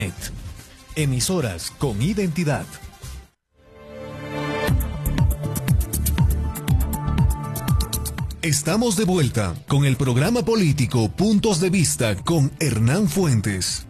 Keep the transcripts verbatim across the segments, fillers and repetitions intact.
Emisoras con identidad. Estamos de vuelta con el programa político Puntos de Vista con Hernán Fuentes.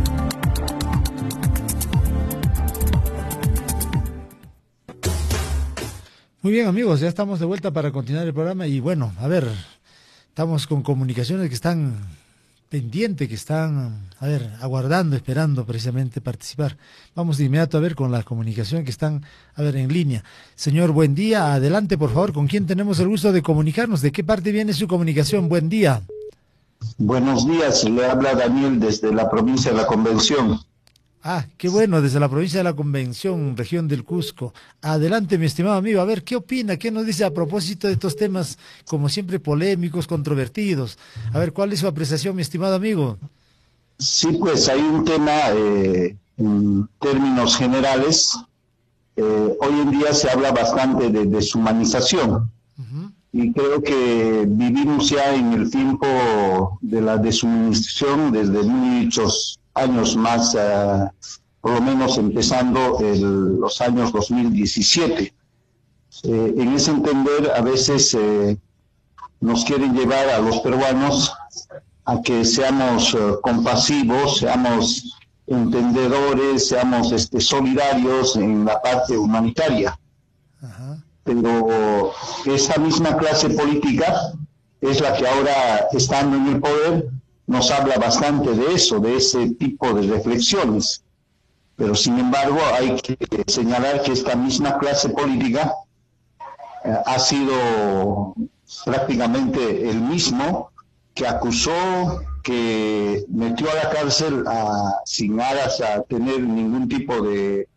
Muy bien, amigos, ya estamos de vuelta para continuar el programa y bueno, a ver, estamos con comunicaciones que están pendientes, que están, a ver, aguardando, esperando precisamente participar. Vamos de inmediato a ver con la comunicación que están, a ver, en línea. Señor, buen día, adelante por favor, ¿con quién tenemos el gusto de comunicarnos? ¿De qué parte viene su comunicación? Buen día. Buenos días, le habla Daniel desde la provincia de La Convención. Ah, qué bueno, desde la provincia de La Convención, región del Cusco. Adelante, mi estimado amigo, a ver, ¿qué opina? ¿Qué nos dice a propósito de estos temas, como siempre, polémicos, controvertidos? A ver, ¿cuál es su apreciación, mi estimado amigo? Sí, pues hay un tema, eh, en términos generales, eh, hoy en día se habla bastante de deshumanización. Uh-huh. Y creo que vivimos ya en el tiempo de la deshumanización desde muchos años más, uh, por lo menos empezando el, los años dos mil diecisiete. Eh, en ese entender, a veces eh, nos quieren llevar a los peruanos a que seamos uh, compasivos, seamos entendedores, seamos este, solidarios en la parte humanitaria. Uh-huh. Pero esa misma clase política es la que ahora, estando en el poder, nos habla bastante de eso, de ese tipo de reflexiones. Pero sin embargo hay que señalar que esta misma clase política eh, ha sido prácticamente el mismo que acusó, que metió a la cárcel a, sin aras a tener ningún tipo de,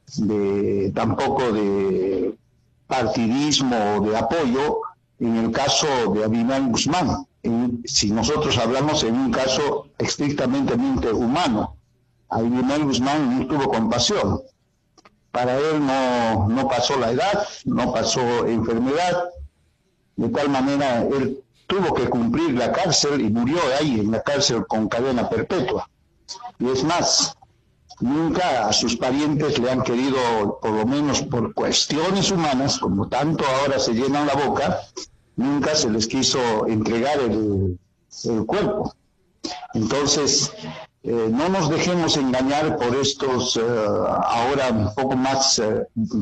de tampoco de partidismo o de apoyo en el caso de Abinadel Guzmán. En, si nosotros hablamos en un caso estrictamente humano, Abinadel Guzmán no tuvo compasión. Para él no, no pasó la edad, no pasó enfermedad, de tal manera él tuvo que cumplir la cárcel y murió ahí en la cárcel con cadena perpetua. Y es más, nunca a sus parientes le han querido, por lo menos por cuestiones humanas, como tanto ahora se llenan la boca, nunca se les quiso entregar el, el cuerpo. Entonces, eh, no nos dejemos engañar por estos eh, ahora un poco más eh,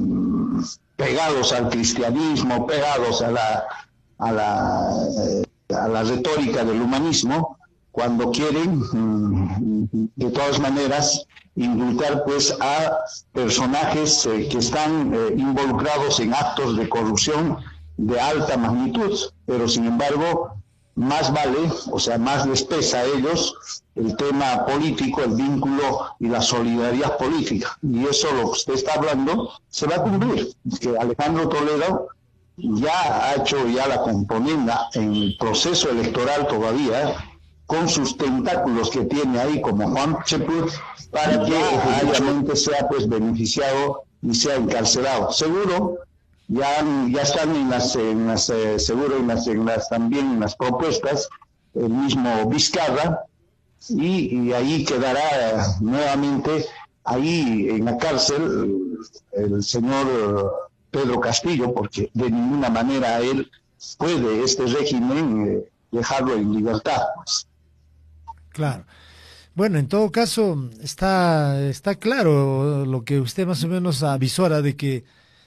pegados al cristianismo, pegados a la, a la, eh, a la retórica del humanismo, cuando quieren, mm, de todas maneras, indultar pues a personajes eh, que están eh, involucrados en actos de corrupción de alta magnitud, pero sin embargo más vale, o sea, más les pesa a ellos el tema político, el vínculo y la solidaridad política, y eso lo que usted está hablando se va a cumplir, que Alejandro Toledo ya ha hecho ya la componenda en el proceso electoral todavía, con sus tentáculos que tiene ahí como Juan Cheput, para que efectivamente sea pues beneficiado y sea encarcelado. Seguro ya, ya están en las, en las eh, seguro en las, en las también en las propuestas el mismo Vizcarra, y, y ahí quedará nuevamente ahí en la cárcel el, el señor Pedro Castillo, porque de ninguna manera él puede este régimen eh, dejarlo en libertad, pues. Claro. Bueno, en todo caso, está está claro lo que usted más o menos avisora de que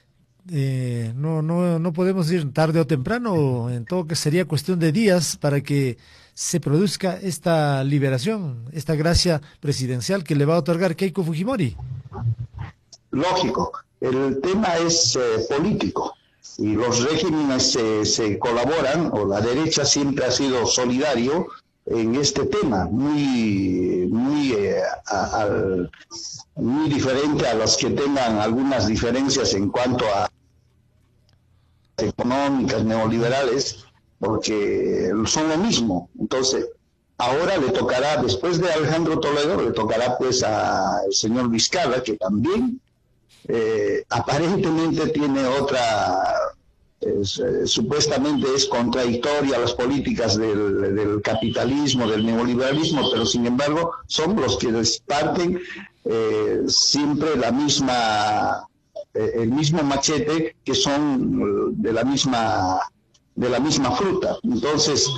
eh, no, no, no podemos ir tarde o temprano, en todo caso sería cuestión de días para que se produzca esta liberación, esta gracia presidencial que le va a otorgar Keiko Fujimori. Lógico, el tema es eh, político y los regímenes eh, se colaboran, o la derecha siempre ha sido solidario en este tema, muy muy eh, a, a, muy diferente a los que tengan algunas diferencias en cuanto a económicas, neoliberales, porque son lo mismo. Entonces, ahora le tocará, después de Alejandro Toledo, le tocará pues al señor Vizcarra, que también eh, aparentemente tiene otra es, eh, supuestamente es contradictoria a las políticas del, del capitalismo, del neoliberalismo, pero sin embargo son los que parten eh, siempre la misma, eh, el mismo machete, que son de la misma, de la misma fruta. Entonces,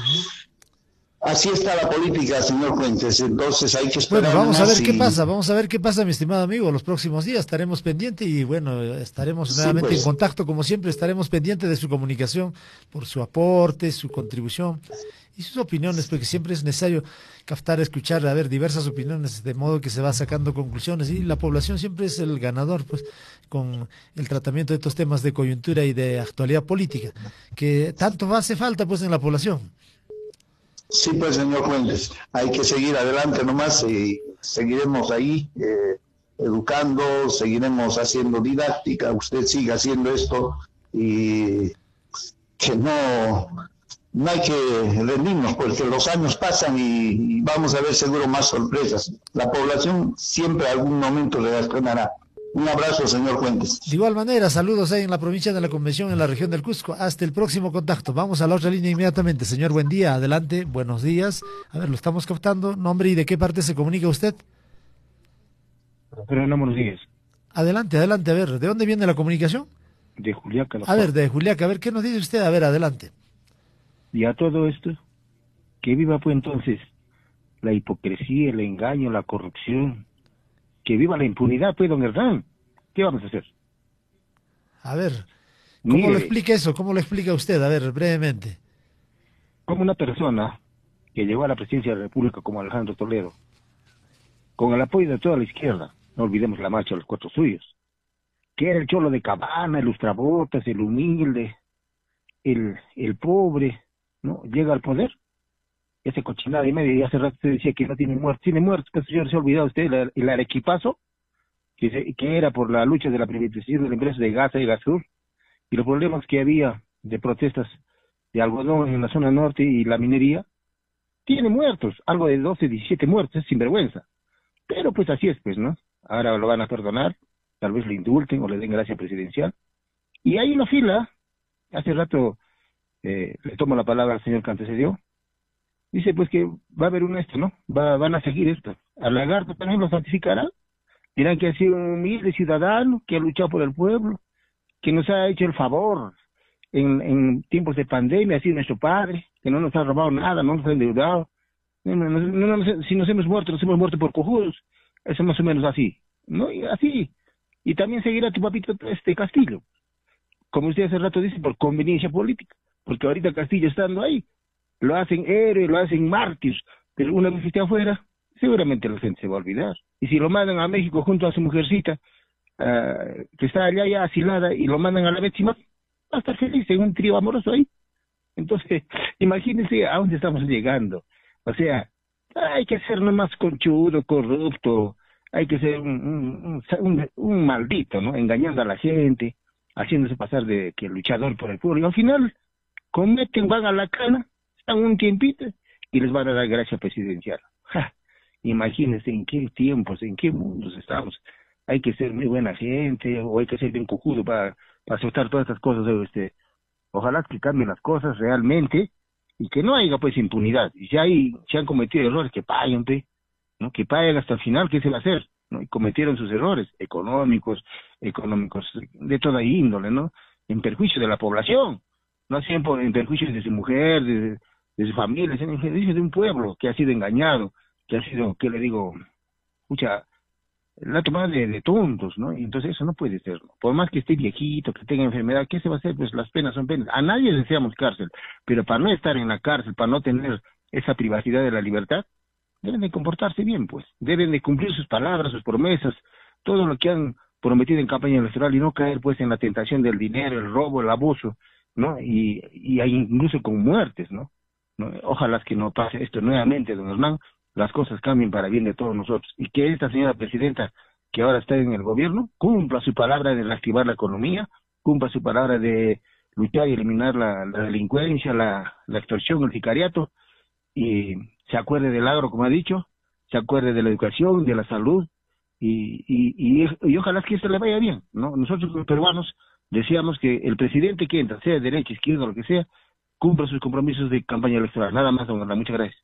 así está la política, señor Fuentes. Entonces hay que esperar. Bueno, vamos a ver y... qué pasa, vamos a ver qué pasa, mi estimado amigo. Los próximos días estaremos pendientes y bueno, estaremos nuevamente sí, pues. en contacto, como siempre, estaremos pendientes de su comunicación, por su aporte, su contribución y sus opiniones, porque siempre es necesario captar, escuchar, a ver, diversas opiniones, de modo que se va sacando conclusiones, y la población siempre es el ganador, pues, con el tratamiento de estos temas de coyuntura y de actualidad política, que tanto hace falta, pues, en la población. Sí, pues, señor Fuentes, hay que seguir adelante nomás y seguiremos ahí eh, educando, seguiremos haciendo didáctica, usted siga haciendo esto y que no, no hay que rendirnos, porque los años pasan y, y vamos a ver seguro más sorpresas. La población siempre a algún momento reaccionará. Un abrazo, señor Fuentes. De igual manera, saludos ahí en la provincia de la Convención, en la región del Cusco. Hasta el próximo contacto. Vamos a la otra línea inmediatamente. Señor, buen día. Adelante. Buenos días. A ver, lo estamos captando. Nombre y de qué parte se comunica usted. Pero no, buenos días. Adelante, adelante. A ver, ¿de dónde viene la comunicación? De Juliaca. A ver, de Juliaca. A ver, ¿qué nos dice usted? A ver, adelante. Y a todo esto, que viva pues entonces la hipocresía, el engaño, la corrupción. Que viva la impunidad, pues, don Hernán. ¿Qué vamos a hacer? A ver, ¿cómo Mire, lo explica eso? ¿Cómo lo explica usted? A ver, brevemente. Como una persona que llegó a la presidencia de la República como Alejandro Toledo, con el apoyo de toda la izquierda, no olvidemos la marcha de los cuatro suyos, que era el cholo de Cabana, el lustrabotas, el humilde, el, el pobre, ¿no? Llega al poder, ese cochinada y media, y hace rato usted decía que no tiene muertos, tiene muertos, pues señor, se ha olvidado usted el, el arequipazo, que, se, que era por la lucha de la privatización de la empresa de Gaza y Gasur, y los problemas que había de protestas de algodón en la zona norte y la minería, tiene muertos, algo de doce, diecisiete muertos, es sinvergüenza, pero pues así es, pues, ¿no? Ahora lo van a perdonar, tal vez le indulten o le den gracia presidencial, y hay una fila, hace rato eh, le tomo la palabra al señor que antecedió. Dice pues que va a haber un esto, ¿no? Va, van a seguir esto. Al lagarto también lo santificará. Dirán que ha sido un humilde ciudadano, que ha luchado por el pueblo, que nos ha hecho el favor en, en tiempos de pandemia, ha sido nuestro padre, que no nos ha robado nada, no nos ha endeudado. No, no, no, no, si nos hemos muerto, nos hemos muerto por cojudos. Eso más o menos así, ¿no? Y así. Y también seguirá tu papito este Castillo. Como usted hace rato dice, por conveniencia política. Porque ahorita Castillo estando ahí, lo hacen héroe, lo hacen mártir, pero una vez que esté afuera, seguramente la gente se va a olvidar. Y si lo mandan a México junto a su mujercita, uh, que está allá ya asilada, y lo mandan a la víctima, va a estar feliz en un trío amoroso ahí. Entonces, imagínense a dónde estamos llegando. O sea, hay que ser nomás conchudo, corrupto, hay que ser un, un, un, un maldito, ¿no? Engañando a la gente, haciéndose pasar de que luchador por el pueblo, y al final cometen, van a la cana, están un tiempito y les van a dar gracia presidencial. Ja, imagínense en qué tiempos, en qué mundos estamos. Hay que ser muy buena gente, o hay que ser bien cojudo para, para aceptar todas estas cosas. Este, ojalá que cambien las cosas realmente y que no haya pues impunidad. Y si hay, si han cometido errores, que paguen, ¿no? Que paguen hasta el final, ¿qué se va a hacer? ¿No? Y cometieron sus errores económicos, económicos de toda índole, ¿no? En perjuicio de la población, no siempre en perjuicio de su mujer, de, de su familia, en perjuicio de un pueblo que ha sido engañado, que ha sido, ¿qué le digo? Escucha, la tomada de, de tontos, ¿no? Y entonces eso no puede ser, ¿no? Por más que esté viejito, que tenga enfermedad, ¿qué se va a hacer? Pues las penas son penas. A nadie deseamos cárcel, pero para no estar en la cárcel, para no tener esa privacidad de la libertad, deben de comportarse bien, pues. Deben de cumplir sus palabras, sus promesas, todo lo que han prometido en campaña electoral y no caer, pues, en la tentación del dinero, el robo, el abuso, ¿no? Y, y hay incluso con muertes, ¿no? ¿no? Ojalá que no pase esto nuevamente, don Hernán, las cosas cambien para bien de todos nosotros y que esta señora presidenta que ahora está en el gobierno cumpla su palabra de reactivar la economía, cumpla su palabra de luchar y eliminar la, la delincuencia, la, la extorsión, el sicariato, y se acuerde del agro, como ha dicho, se acuerde de la educación, de la salud, y, y, y, y ojalá que esto le vaya bien, ¿no? Nosotros los peruanos Deseamos que el presidente que entra, sea de derecha, izquierda, lo que sea, cumpla sus compromisos de campaña electoral. Nada más, don Hernán. Muchas gracias.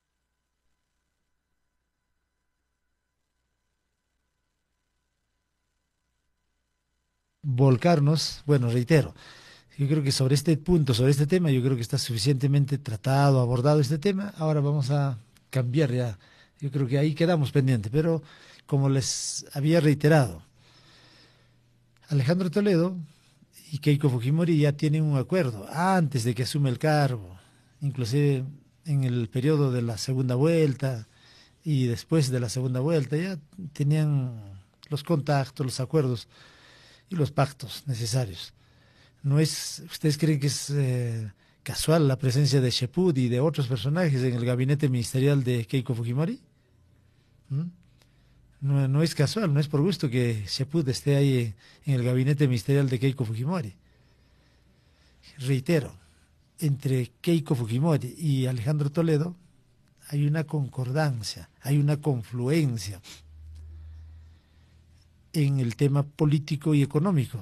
Volcarnos, bueno, reitero, yo creo que sobre este punto, sobre este tema, yo creo que está suficientemente tratado, abordado este tema. Ahora vamos a cambiar ya. Yo creo que ahí quedamos pendientes, pero como les había reiterado, Alejandro Toledo y Keiko Fujimori ya tienen un acuerdo antes de que asume el cargo, inclusive en el periodo de la segunda vuelta y después de la segunda vuelta, ya tenían los contactos, los acuerdos y los pactos necesarios. No es, ¿ustedes creen que es eh, casual la presencia de Cheput y de otros personajes en el gabinete ministerial de Keiko Fujimori? ¿Mm? No, no es casual, no es por gusto que Cheput esté ahí en el gabinete ministerial de Keiko Fujimori. Reitero, entre Keiko Fujimori y Alejandro Toledo hay una concordancia, hay una confluencia en el tema político y económico,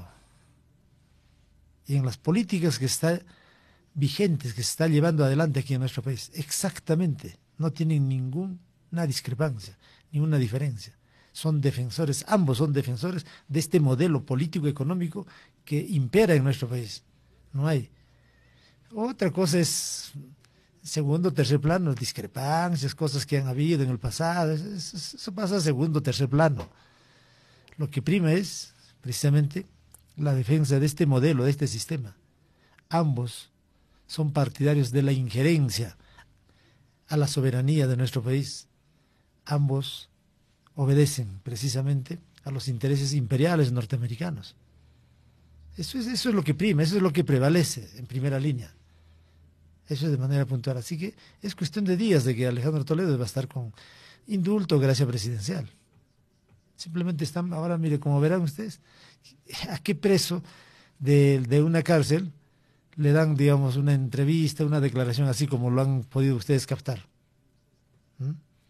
y en las políticas que están vigentes, que se está llevando adelante aquí en nuestro país. Exactamente, no tienen ninguna discrepancia, ninguna diferencia. Son defensores, ambos son defensores de este modelo político-económico que impera en nuestro país. No hay. Otra cosa es segundo, tercer plano, discrepancias, cosas que han habido en el pasado, eso, eso pasa a segundo, tercer plano. Lo que prima es, precisamente, la defensa de este modelo, de este sistema. Ambos son partidarios de la injerencia a la soberanía de nuestro país. Ambos obedecen, precisamente, a los intereses imperiales norteamericanos. Eso es, eso es lo que prima, eso es lo que prevalece en primera línea. Eso es de manera puntual. Así que es cuestión de días de que Alejandro Toledo va a estar con indulto o gracia presidencial. Simplemente están, ahora mire, como verán ustedes, ¿a qué preso de, de una cárcel le dan, digamos, una entrevista, una declaración así como lo han podido ustedes captar? ¿Mm?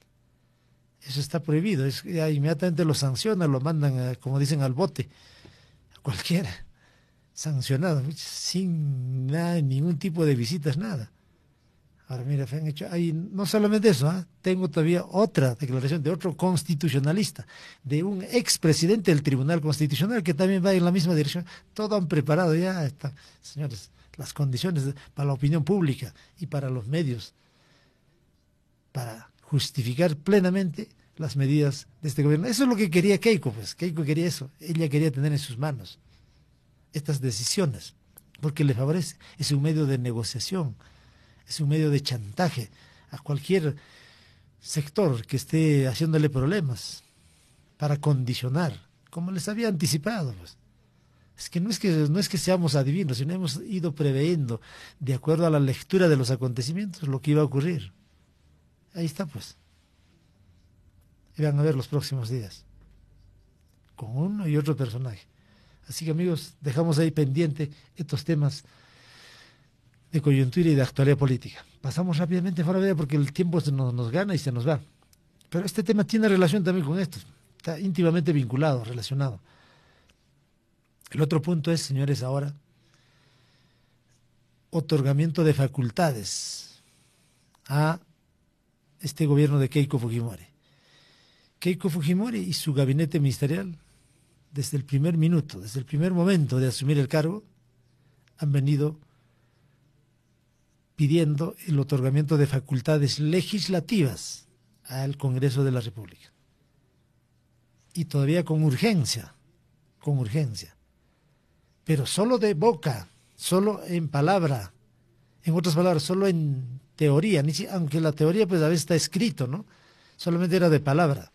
Eso está prohibido, es, ya inmediatamente lo sancionan, lo mandan, a, como dicen, al bote, a cualquiera, sancionado, sin nada, ningún tipo de visitas, nada. Ahora mira, han hecho, hay, no solamente eso, ¿eh? Tengo todavía otra declaración de otro constitucionalista, de un expresidente del Tribunal Constitucional que también va en la misma dirección. Todo han preparado ya, está, señores, las condiciones de, para la opinión pública y para los medios, para justificar plenamente las medidas de este gobierno. Eso es lo que quería Keiko, pues. Keiko quería eso. Ella quería tener en sus manos estas decisiones, porque le favorece. Es un medio de negociación, es un medio de chantaje a cualquier sector que esté haciéndole problemas para condicionar, como les había anticipado, pues. Es que no es que no es que seamos adivinos, sino hemos ido preveyendo, de acuerdo a la lectura de los acontecimientos, lo que iba a ocurrir. Ahí está, pues. Y van a ver los próximos días, con uno y otro personaje. Así que, amigos, dejamos ahí pendiente estos temas de coyuntura y de actualidad política. Pasamos rápidamente fuera de porque el tiempo se nos, nos gana y se nos va. Pero este tema tiene relación también con esto. Está íntimamente vinculado, relacionado. El otro punto es, señores, ahora, otorgamiento de facultades a este gobierno de Keiko Fujimori. Keiko Fujimori y su gabinete ministerial, desde el primer minuto, desde el primer momento de asumir el cargo, han venido pidiendo el otorgamiento de facultades legislativas al Congreso de la República. Y todavía con urgencia, con urgencia. Pero solo de boca, solo en palabra, en otras palabras, solo en teoría, ni si, aunque la teoría pues a veces está escrito, ¿no? Solamente era de palabra.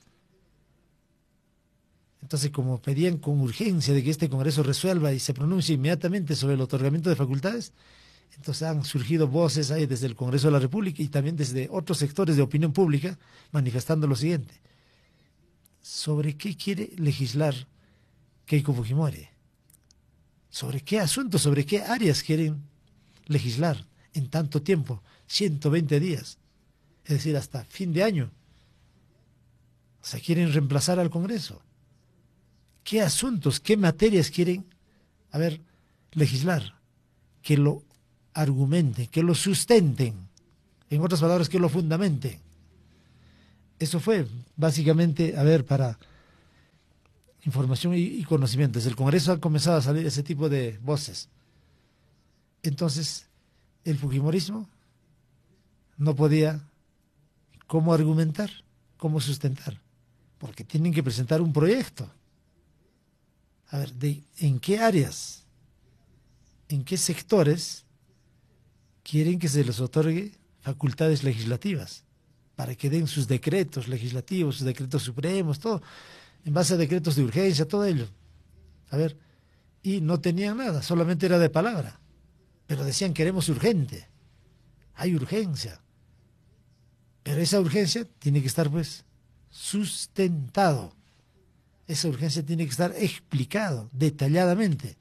Entonces, como pedían con urgencia de que este Congreso resuelva y se pronuncie inmediatamente sobre el otorgamiento de facultades, entonces han surgido voces ahí desde el Congreso de la República y también desde otros sectores de opinión pública manifestando lo siguiente. ¿Sobre qué quiere legislar Keiko Fujimori? ¿Sobre qué asuntos, sobre qué áreas quieren legislar en tanto tiempo? ciento veinte días. Es decir, hasta fin de año. O sea, quieren reemplazar al Congreso. ¿Qué asuntos, qué materias quieren a ver, legislar, que lo argumenten, que lo sustenten, en otras palabras, que lo fundamenten. Eso fue básicamente, a ver, para información y, y conocimiento. Desde el Congreso han comenzado a salir ese tipo de voces. Entonces, el fujimorismo no podía cómo argumentar, cómo sustentar, porque tienen que presentar un proyecto. A ver, de, ¿en qué áreas, en qué sectores quieren que se les otorgue facultades legislativas para que den sus decretos legislativos, sus decretos supremos, todo, en base a decretos de urgencia, todo ello? A ver, y no tenían nada, solamente era de palabra, pero decían queremos urgente, hay urgencia, pero esa urgencia tiene que estar pues sustentado, esa urgencia tiene que estar explicado detalladamente.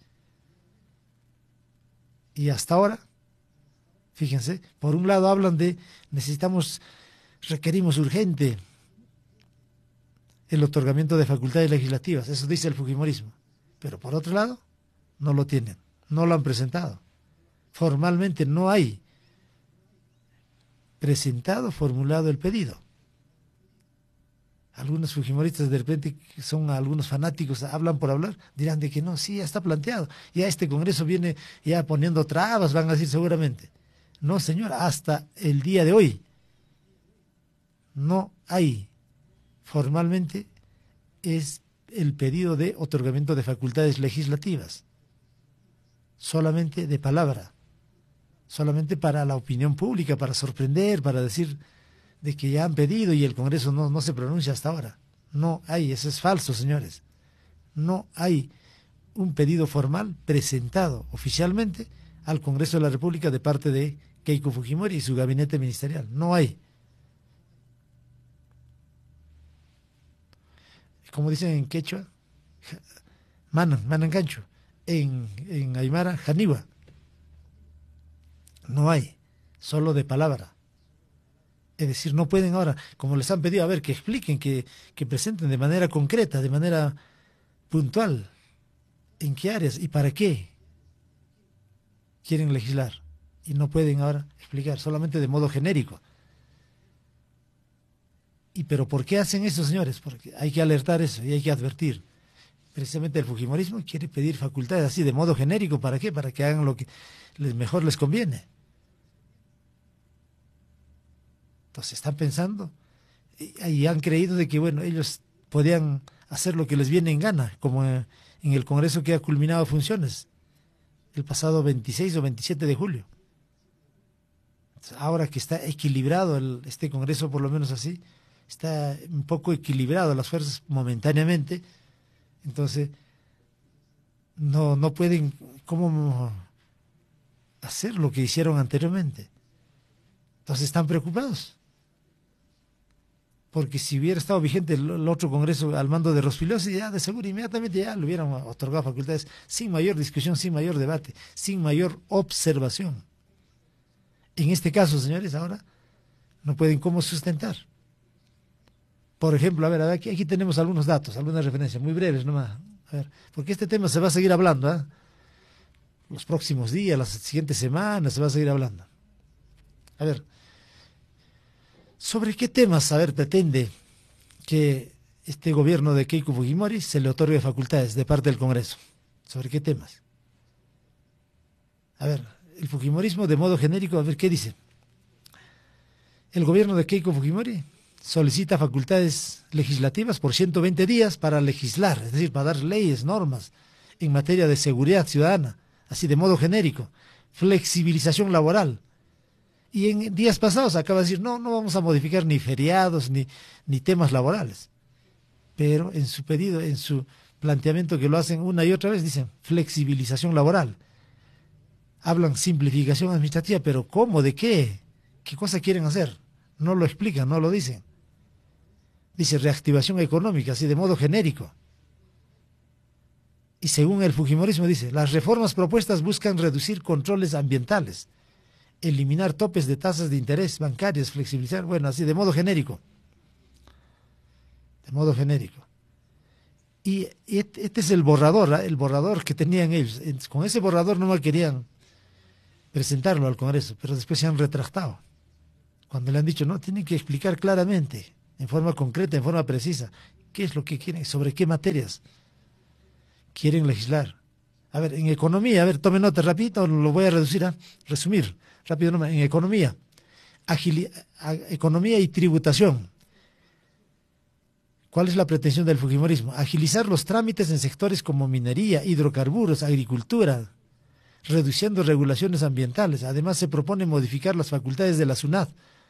Y hasta ahora, fíjense, por un lado hablan de necesitamos, requerimos urgente el otorgamiento de facultades legislativas, eso dice el fujimorismo, pero por otro lado no lo tienen, no lo han presentado. Formalmente no hay presentado, formulado el pedido. Algunos fujimoristas de repente, que son algunos fanáticos, hablan por hablar, dirán de que no, sí, ya está planteado, ya este Congreso viene ya poniendo trabas, van a decir seguramente. No, señor, hasta el día de hoy no hay formalmente es el pedido de otorgamiento de facultades legislativas, solamente de palabra, solamente para la opinión pública, para sorprender, para decir de que ya han pedido y el Congreso no, no se pronuncia hasta ahora. No hay, eso es falso, señores. No hay un pedido formal presentado oficialmente al Congreso de la República de parte de Keiko Fujimori y su gabinete ministerial. No hay. Como dicen en quechua, manan, manan gancho. En, en aymara, janiwa. No hay, solo de palabra. Es decir, no pueden ahora, como les han pedido, a ver, que expliquen, que, que presenten de manera concreta, de manera puntual, en qué áreas y para qué quieren legislar. Y no pueden ahora explicar, solamente de modo genérico. ¿Y pero por qué hacen eso, señores? Porque hay que alertar eso y hay que advertir. Precisamente el fujimorismo quiere pedir facultades así, de modo genérico. ¿Para qué? Para que hagan lo que les, mejor les conviene. Entonces están pensando y, y han creído de que, bueno, ellos podían hacer lo que les viene en gana, como en el Congreso que ha culminado funciones el pasado veintiséis o veintisiete de julio. Ahora que está equilibrado el, este Congreso, por lo menos así, está un poco equilibrado las fuerzas momentáneamente, entonces no, no pueden como hacer lo que hicieron anteriormente. Entonces están preocupados. Porque si hubiera estado vigente el, el otro Congreso al mando de Rospigliosi, ya de seguro inmediatamente ya le hubieran otorgado facultades sin mayor discusión, sin mayor debate, sin mayor observación. En este caso, señores, ahora no pueden cómo sustentar. Por ejemplo, a ver, aquí, aquí tenemos algunos datos, algunas referencias muy breves nomás. A ver, porque este tema se va a seguir hablando, ¿eh? Los próximos días, las siguientes semanas se va a seguir hablando. A ver, ¿sobre qué temas, a ver, pretende que este gobierno de Keiko Fujimori se le otorgue facultades de parte del Congreso? ¿Sobre qué temas? A ver, el fujimorismo de modo genérico, a ver, ¿qué dice? El gobierno de Keiko Fujimori solicita facultades legislativas por ciento veinte días para legislar, es decir, para dar leyes, normas en materia de seguridad ciudadana, así de modo genérico, flexibilización laboral. Y en días pasados acaba de decir, no, no vamos a modificar ni feriados ni, ni temas laborales. Pero en su pedido, en su planteamiento que lo hacen una y otra vez, dicen flexibilización laboral. Hablan simplificación administrativa, pero ¿cómo? ¿De qué? ¿Qué cosa quieren hacer? No lo explican, no lo dicen. Dice reactivación económica, así de modo genérico. Y según el fujimorismo dice, las reformas propuestas buscan reducir controles ambientales, eliminar topes de tasas de interés bancarias, flexibilizar, bueno, así de modo genérico. De modo genérico. Y este, este es el borrador, ¿eh? el borrador que tenían ellos. Con ese borrador no me querían presentarlo al Congreso, pero después se han retractado. Cuando le han dicho, no, tienen que explicar claramente, en forma concreta, en forma precisa, qué es lo que quieren, sobre qué materias quieren legislar. A ver, en economía, a ver, tome nota rápido, lo voy a reducir, a resumir rápido nomás. En economía, agili, a, economía y tributación. ¿Cuál es la pretensión del fujimorismo? Agilizar los trámites en sectores como minería, hidrocarburos, agricultura, reduciendo regulaciones ambientales. Además, se propone modificar las facultades de la SUNAT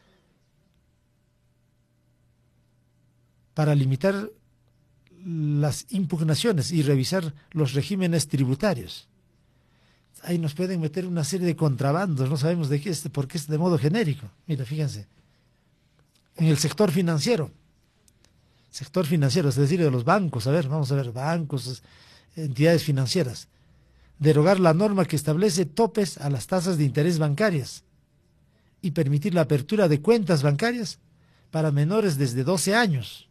para limitar las impugnaciones y revisar los regímenes tributarios. Ahí nos pueden meter una serie de contrabandos, no sabemos de qué es, porque es de modo genérico. Mira, fíjense, en el sector financiero, sector financiero, es decir, de los bancos, a ver, vamos a ver, bancos, entidades financieras, derogar la norma que establece topes a las tasas de interés bancarias y permitir la apertura de cuentas bancarias para menores desde doce años.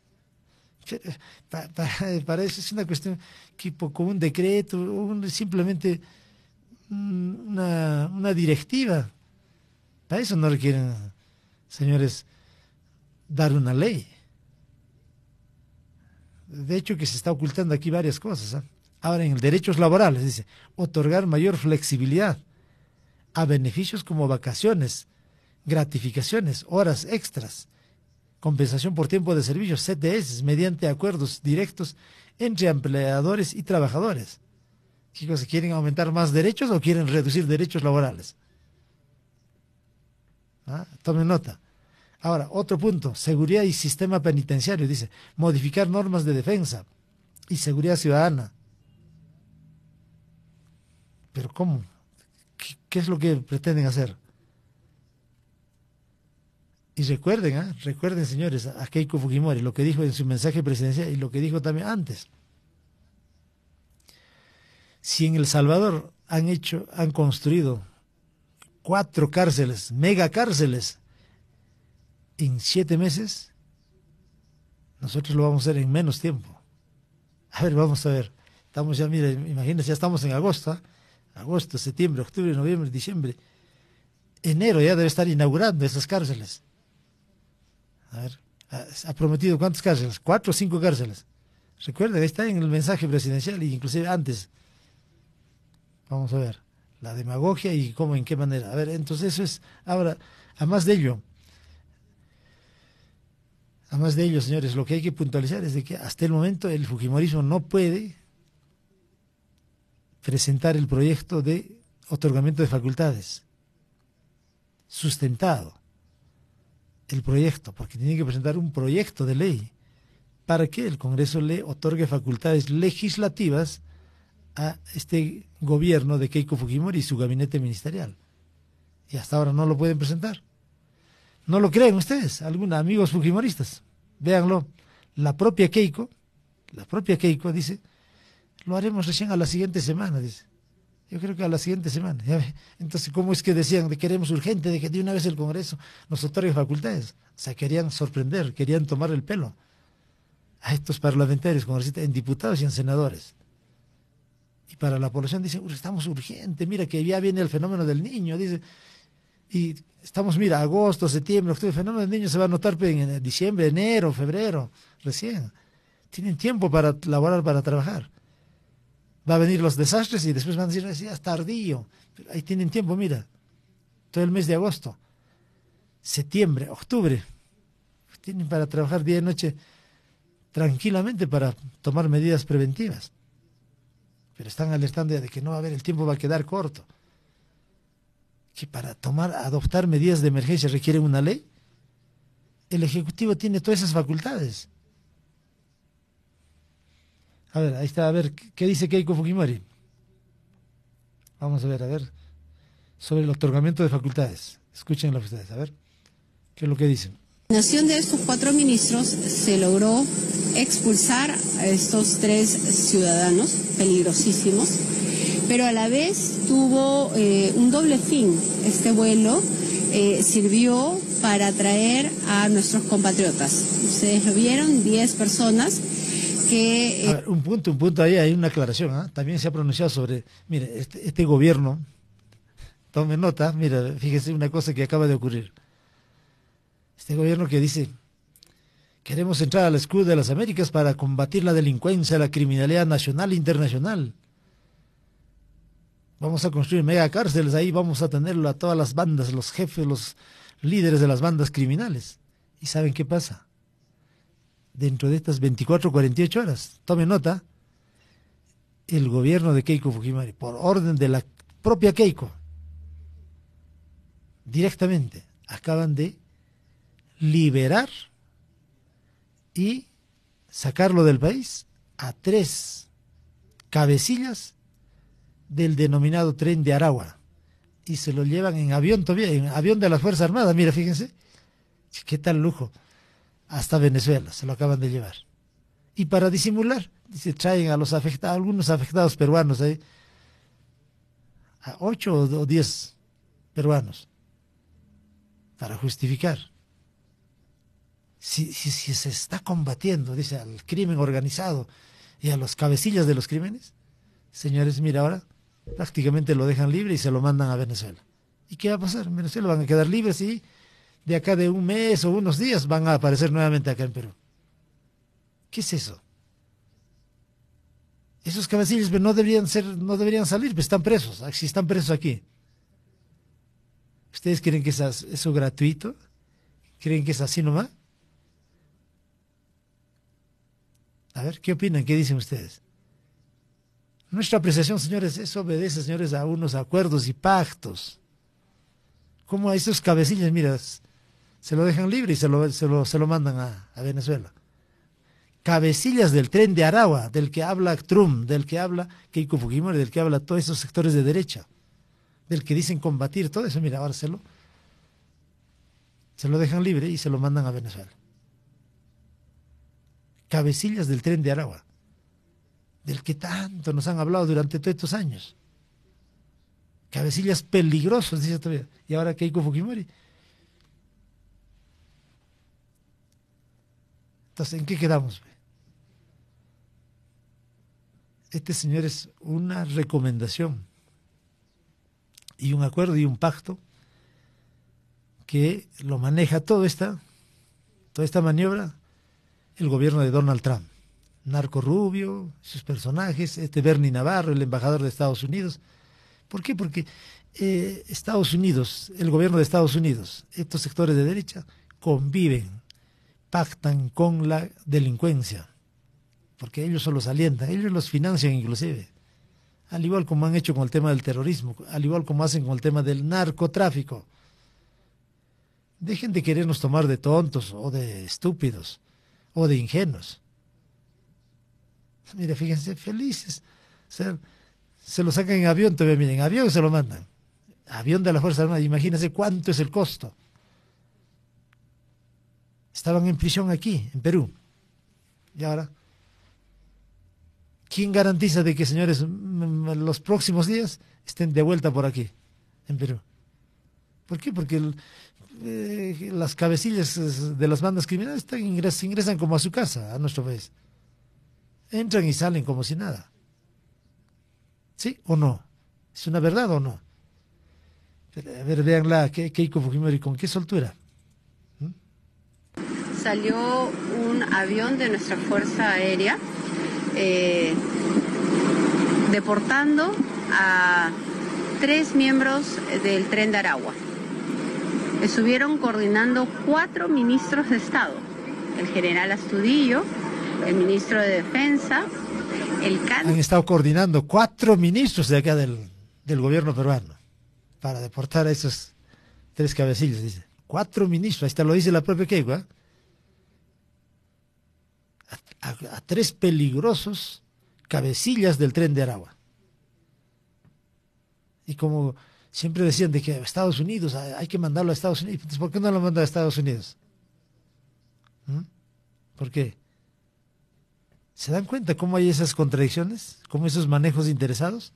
Para, para, para eso es una cuestión que con un decreto, un, simplemente una, una directiva. Para eso no requieren, señores, dar una ley. De hecho, que se está ocultando aquí varias cosas. ¿eh? Ahora, en derechos laborales, dice, otorgar mayor flexibilidad a beneficios como vacaciones, gratificaciones, horas extras, compensación por tiempo de servicio, C T S, mediante acuerdos directos entre empleadores y trabajadores. ¿Qué cosa? ¿Quieren aumentar más derechos o quieren reducir derechos laborales? ¿Ah? Tomen nota. Ahora, otro punto, seguridad y sistema penitenciario, dice, modificar normas de defensa y seguridad ciudadana. ¿Pero cómo? ¿Qué, qué es lo que pretenden hacer? Y recuerden, ¿eh? recuerden, señores, a Keiko Fujimori, lo que dijo en su mensaje presidencial y lo que dijo también antes. Si en El Salvador han hecho, han construido cuatro cárceles, mega cárceles, en siete meses, nosotros lo vamos a hacer en menos tiempo. A ver, vamos a ver. Estamos ya, mire, imagínense, ya estamos en agosto, ¿eh? agosto, septiembre, octubre, noviembre, diciembre. Enero ya debe estar inaugurando esas cárceles. A ver, ha prometido ¿cuántas cárceles? Cuatro o cinco cárceles. Recuerden, está en el mensaje presidencial e inclusive antes. Vamos a ver, la demagogia y cómo, en qué manera. A ver, entonces eso es, ahora, además de ello, además de ello, señores, lo que hay que puntualizar es de que hasta el momento el fujimorismo no puede presentar el proyecto de otorgamiento de facultades sustentado. El proyecto, porque tiene que presentar un proyecto de ley para que el Congreso le otorgue facultades legislativas a este gobierno de Keiko Fujimori y su gabinete ministerial. Y hasta ahora no lo pueden presentar. ¿No lo creen ustedes? Algunos amigos fujimoristas. Véanlo. La propia Keiko, la propia Keiko dice, lo haremos recién a la siguiente semana, dice. Yo creo que a la siguiente semana. Entonces, ¿cómo es que decían de queremos urgente de que de una vez el Congreso nos otorgue facultades? O sea, querían sorprender, querían tomar el pelo a estos parlamentarios, congresistas, en diputados y en senadores. Y para la población dice, estamos urgentes, mira que ya viene el fenómeno del niño, dice, y estamos, mira, agosto, septiembre, octubre, el fenómeno del niño se va a notar en diciembre, enero, febrero, recién. Tienen tiempo para laborar, para trabajar. Va a venir los desastres y después van a decir, ya es tardío. Pero ahí tienen tiempo, mira. Todo el mes de agosto, septiembre, octubre. Tienen para trabajar día y noche tranquilamente para tomar medidas preventivas. Pero están alertando de que no va a haber, el tiempo va a quedar corto. Que para tomar, adoptar medidas de emergencia requieren una ley. El Ejecutivo tiene todas esas facultades. A ver, ahí está, a ver, ¿qué dice Keiko Fujimori? Vamos a ver, a ver, sobre el otorgamiento de facultades. Escúchenlo ustedes, a ver, ¿qué es lo que dicen? La nominación de estos cuatro ministros se logró expulsar a estos tres ciudadanos peligrosísimos, pero a la vez tuvo eh, un doble fin. Este vuelo eh, sirvió para atraer a nuestros compatriotas. Ustedes lo vieron, diez personas que... Eh... A ver, un punto, un punto ahí, hay una aclaración, ¿eh? También se ha pronunciado sobre, mire, este, este gobierno, tome nota, mira, fíjese una cosa que acaba de ocurrir. Este gobierno que dice, queremos entrar al escudo de las Américas para combatir la delincuencia, la criminalidad nacional e internacional. Vamos a construir mega cárceles, ahí vamos a tener a todas las bandas, los jefes, los líderes de las bandas criminales. ¿Y saben qué pasa? Dentro de estas veinticuatro, cuarenta y ocho horas, tome nota, el gobierno de Keiko Fujimori, por orden de la propia Keiko, directamente acaban de liberar y sacarlo del país a tres cabecillas del denominado Tren de Aragua, y se lo llevan en avión todavía, en avión de las Fuerzas Armadas. Mira, fíjense, qué tal lujo, hasta Venezuela se lo acaban de llevar. Y para disimular, dice, traen a los afectados, algunos afectados peruanos ahí, a ocho o diez peruanos, para justificar. Si, si, si se está combatiendo, dice, al crimen organizado y a los cabecillas de los crímenes, señores, mira, ahora prácticamente lo dejan libre y se lo mandan a Venezuela. ¿Y qué va a pasar? En Venezuela van a quedar libres y de acá de un mes o unos días van a aparecer nuevamente acá en Perú. ¿Qué es eso? Esos cabecillas no deberían ser, no deberían salir, pues están presos, si están presos aquí. ¿Ustedes creen que es eso gratuito? ¿Creen que es así nomás? A ver, ¿qué opinan? ¿Qué dicen ustedes? Nuestra apreciación, señores, eso obedece, señores, a unos acuerdos y pactos. Como a esos cabecillas, mira, se lo dejan libre y se lo, se lo, se lo mandan a, a Venezuela. Cabecillas del Tren de Aragua, del que habla Trump, del que habla Keiko Fujimori, del que habla todos esos sectores de derecha, del que dicen combatir todo eso, mira, ahora se lo, se lo dejan libre y se lo mandan a Venezuela. Cabecillas del Tren de Aragua, del que tanto nos han hablado durante todos estos años. Cabecillas peligrosos, dice todavía. Y ahora Keiko Fujimori. Entonces, ¿en qué quedamos? Este, señor, es una recomendación y un acuerdo y un pacto que lo maneja toda esta, toda esta maniobra el gobierno de Donald Trump. Narco Rubio, sus personajes, este Bernie Navarro, el embajador de Estados Unidos. ¿Por qué? Porque eh, Estados Unidos, el gobierno de Estados Unidos, estos sectores de derecha conviven, pactan con la delincuencia, porque ellos solo los alientan, ellos los financian inclusive, al igual como han hecho con el tema del terrorismo, al igual como hacen con el tema del narcotráfico. Dejen de querernos tomar de tontos o de estúpidos o de ingenuos. Mira, fíjense, felices. O sea, se lo sacan en avión todavía, miren, en avión se lo mandan. Avión de la Fuerza Armada, imagínense cuánto es el costo. Estaban en prisión aquí, en Perú. Y ahora, ¿quién garantiza de que, señores, los próximos días estén de vuelta por aquí, en Perú? ¿Por qué? Porque el, eh, las cabecillas de las bandas criminales están, ingres, ingresan como a su casa, a nuestro país. Entran y salen como si nada. ¿Sí o no? ¿Es una verdad o no? A ver, véanla, Keiko Fujimori, ¿con qué soltura? ¿Mm? Salió un avión de nuestra Fuerza Aérea eh, deportando a tres miembros del Tren de Aragua. Estuvieron coordinando cuatro ministros de Estado, el general Astudillo, el ministro de Defensa, el can... Han estado coordinando cuatro ministros de acá del, del gobierno peruano para deportar a esos tres cabecillos, dice. Cuatro ministros, ahí está, lo dice la propia Keiko, ¿eh? a, a, a tres peligrosos cabecillas del Tren de Aragua. Y como siempre decían de que Estados Unidos, hay que mandarlo a Estados Unidos, entonces ¿por qué no lo mandan a Estados Unidos? ¿Mm? ¿Por qué? ¿Se dan cuenta cómo hay esas contradicciones? ¿Cómo esos manejos interesados?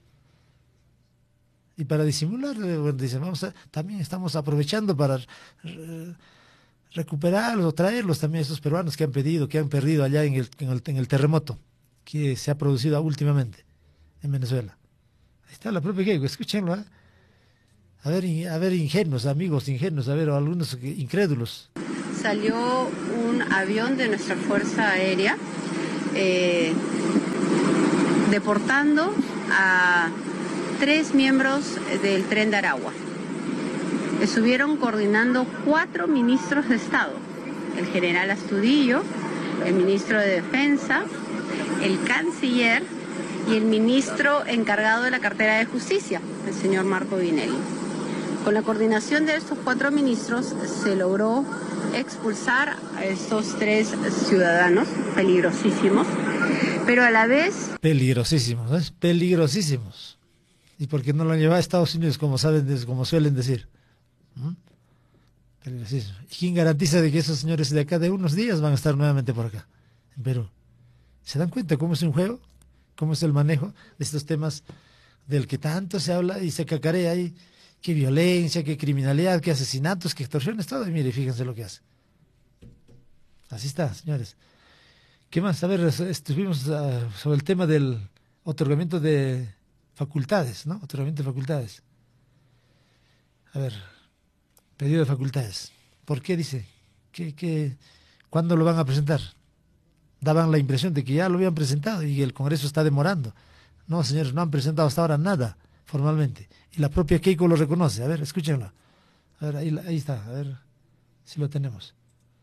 Y para disimular, bueno, dicen, vamos a, también estamos aprovechando para eh, recuperarlos o traerlos también, esos peruanos que han pedido, que han perdido allá en el, en el, en el terremoto que se ha producido últimamente en Venezuela. Ahí está la propia Keiko, escúchenlo, ¿eh? A ver, a ver, ingenuos, amigos ingenuos, a ver, o algunos incrédulos. Salió un avión de nuestra Fuerza Aérea eh, deportando a tres miembros del Tren de Aragua. Estuvieron coordinando cuatro ministros de Estado, el general Astudillo, el ministro de Defensa, el canciller y el ministro encargado de la cartera de Justicia, el señor Marco Vinelli. Con la coordinación de estos cuatro ministros se logró expulsar a estos tres ciudadanos peligrosísimos, pero a la vez... Peligrosísimos, ¿eh? Peligrosísimos. ¿Y por qué no lo han llevado a Estados Unidos, como saben, como suelen decir? ¿Mm? Peligrosísimo. ¿Y quién garantiza de que esos señores de acá de unos días van a estar nuevamente por acá, en Perú? ¿Se dan cuenta cómo es un juego? ¿Cómo es el manejo de estos temas del que tanto se habla y se cacarea ahí? Qué violencia, qué criminalidad, qué asesinatos, qué extorsiones, todo. Y mire, fíjense lo que hace. Así está, señores. ¿Qué más? A ver, estuvimos uh, sobre el tema del otorgamiento de facultades, ¿no? Otorgamiento de facultades. A ver, pedido de facultades. ¿Por qué dice? ¿Qué, qué, ¿Cuándo lo van a presentar? Daban la impresión de que ya lo habían presentado y el Congreso está demorando. No, señores, no han presentado hasta ahora nada formalmente. Y la propia Keiko lo reconoce. A ver, escúchenlo. A ver, ahí, ahí está. A ver si lo tenemos.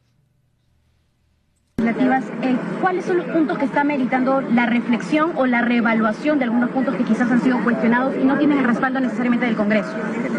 Eh, ¿Cuáles son los puntos que está meritando la reflexión o la reevaluación de algunos puntos que quizás han sido cuestionados y no tienen el respaldo necesariamente del Congreso?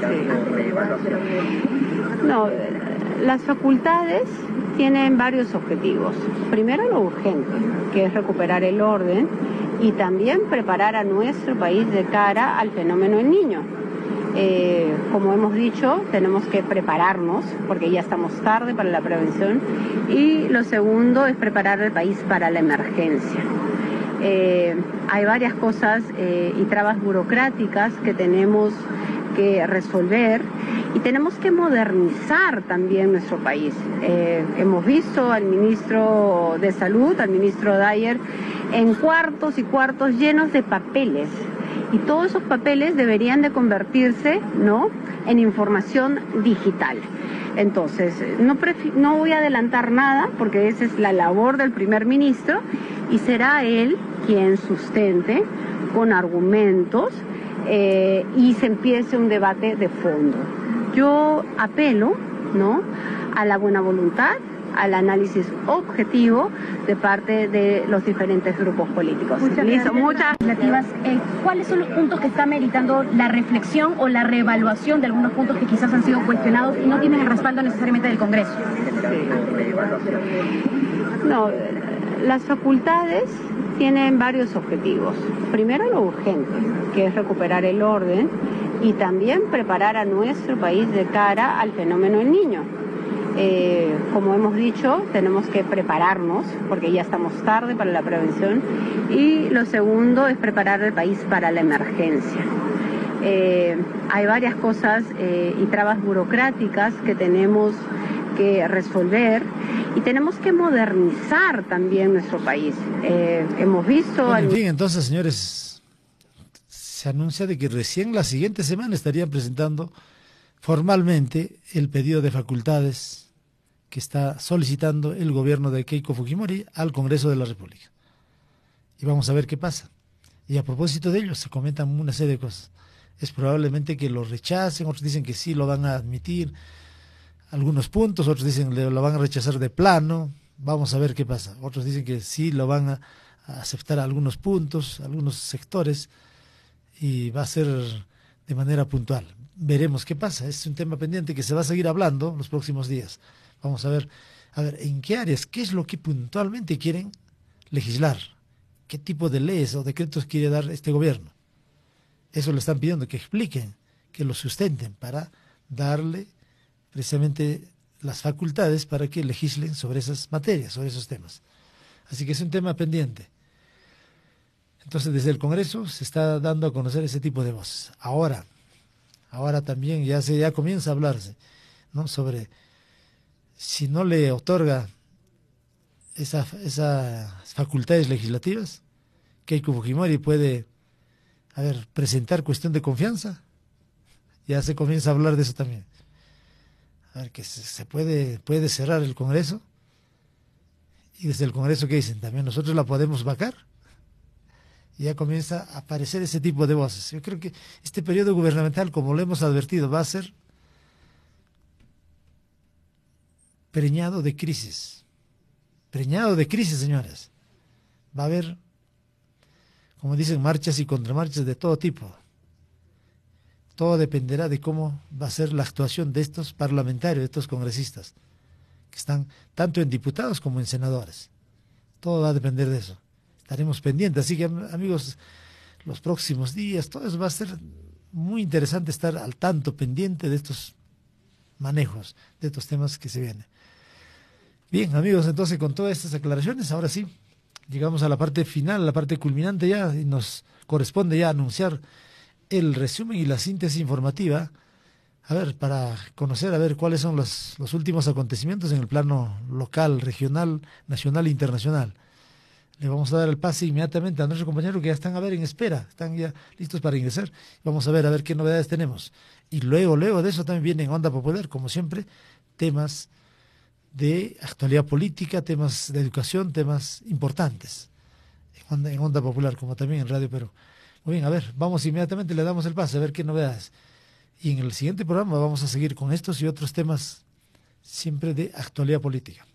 No, las facultades tienen varios objetivos. Primero, lo urgente, que es recuperar el orden y también preparar a nuestro país de cara al fenómeno del Niño. Eh, como hemos dicho, tenemos que prepararnos porque ya estamos tarde para la prevención, y lo segundo es preparar al país para la emergencia. Eh, hay varias cosas eh, y trabas burocráticas que tenemos que resolver y tenemos que modernizar también nuestro país. Eh, hemos visto al ministro de Salud, al ministro Dyer, en cuartos y cuartos llenos de papeles. Y todos esos papeles deberían de convertirse, ¿no?, en información digital. Entonces, no, no voy a adelantar nada porque esa es la labor del primer ministro y será él quien sustente con argumentos eh, y se empiece un debate de fondo. Yo apelo, ¿no?, a la buena voluntad, al análisis objetivo de parte de los diferentes grupos políticos. Muchas Listo, muchas legislativas. Eh, ¿Cuáles son los puntos que está meritando la reflexión o la reevaluación de algunos puntos que quizás han sido cuestionados y no tienen el respaldo necesariamente del Congreso? No, las facultades tienen varios objetivos. Primero, lo urgente, que es recuperar el orden y también preparar a nuestro país de cara al fenómeno del Niño. Eh, como hemos dicho, tenemos que prepararnos porque ya estamos tarde para la prevención, y lo segundo es preparar al país para la emergencia. Eh, hay varias cosas eh, y trabas burocráticas que tenemos que resolver y tenemos que modernizar también nuestro país. Eh, hemos visto... Bueno, en fin, entonces, señores, se anuncia de que recién la siguiente semana estarían presentando formalmente el pedido de facultades que está solicitando el gobierno de Keiko Fujimori al Congreso de la República. Y vamos a ver qué pasa. Y a propósito de ello, se comentan una serie de cosas. Es probablemente que lo rechacen, otros dicen que sí lo van a admitir, algunos puntos, otros dicen que lo van a rechazar de plano. Vamos a ver qué pasa. Otros dicen que sí lo van a, a aceptar algunos puntos, algunos sectores, y va a ser de manera puntual. Veremos qué pasa. Es un tema pendiente que se va a seguir hablando los próximos días. Vamos a ver, a ver, en qué áreas, qué es lo que puntualmente quieren legislar, qué tipo de leyes o decretos quiere dar este gobierno. Eso le están pidiendo, que expliquen, que lo sustenten para darle precisamente las facultades para que legislen sobre esas materias, sobre esos temas. Así que es un tema pendiente. Entonces, desde el Congreso se está dando a conocer ese tipo de voces. Ahora, ahora también ya se ya comienza a hablarse, ¿no?, sobre si no le otorga esa, esas facultades legislativas, Keiko Fujimori puede, a ver, presentar cuestión de confianza. Ya se comienza a hablar de eso también. A ver, que se, se puede, puede cerrar el Congreso. Y desde el Congreso, ¿qué dicen? También nosotros la podemos vacar. Y ya comienza a aparecer ese tipo de voces. Yo creo que este periodo gubernamental, como lo hemos advertido, va a ser preñado de crisis. Preñado de crisis, señores. Va a haber, como dicen, marchas y contramarchas de todo tipo. Todo dependerá de cómo va a ser la actuación de estos parlamentarios, de estos congresistas, que están tanto en diputados como en senadores. Todo va a depender de eso. Estaremos pendientes. Así que, amigos, los próximos días, todo eso va a ser muy interesante, estar al tanto, pendiente de estos manejos, de estos temas que se vienen. Bien, amigos, entonces con todas estas aclaraciones, ahora sí, llegamos a la parte final, a la parte culminante ya, y nos corresponde ya anunciar el resumen y la síntesis informativa, a ver, para conocer, a ver cuáles son los, los últimos acontecimientos en el plano local, regional, nacional e internacional. Le vamos a dar el pase inmediatamente a nuestros compañeros que ya están, a ver, en espera, están ya listos para ingresar. Vamos a ver, a ver qué novedades tenemos. Y luego, luego de eso también viene en Onda Popular, como siempre, temas de actualidad política, temas de educación, temas importantes en Onda, en Onda Popular, como también en Radio Perú. Muy bien, a ver, vamos inmediatamente, le damos el pase, a ver qué novedades. Y en el siguiente programa vamos a seguir con estos y otros temas siempre de actualidad política.